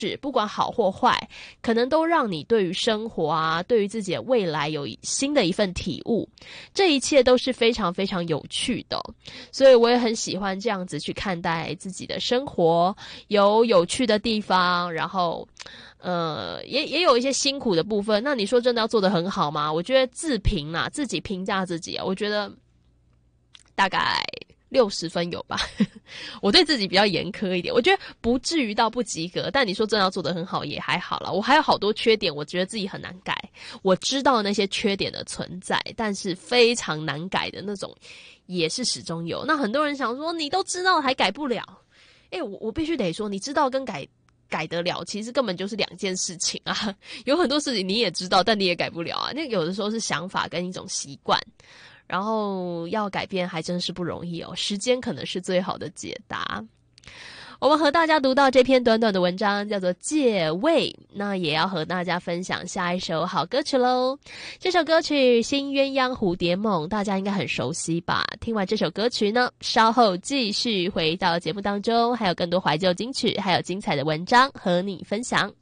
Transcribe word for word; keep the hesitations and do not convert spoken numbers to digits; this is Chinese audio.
是不管好或坏，可能都让你对于生活啊，对于自己的未来有新的一份体悟。这一切都是非常非常有趣的，所以我也很喜欢这样子去看待自己的生活，有有趣的地方，然后呃，也也有一些辛苦的部分。那你说真的要做得很好吗？我觉得自评啊，自己评价自己啊，我觉得大概六十分有吧。我对自己比较严苛一点，我觉得不至于到不及格，但你说真的要做得很好也还好啦。我还有好多缺点，我觉得自己很难改。我知道那些缺点的存在，但是非常难改的那种也是始终有。那很多人想说你都知道还改不了，诶，我我必须得说，你知道跟改改得了其实根本就是两件事情啊。有很多事情你也知道，但你也改不了啊。那有的时候是想法跟一种习惯，然后要改变还真是不容易哦，时间可能是最好的解答。我们和大家读到这篇短短的文章叫做《借位》，那也要和大家分享下一首好歌曲咯。这首歌曲《新鸳鸯蝴蝶梦》大家应该很熟悉吧。听完这首歌曲呢，稍后继续回到节目当中，还有更多怀旧金曲，还有精彩的文章和你分享。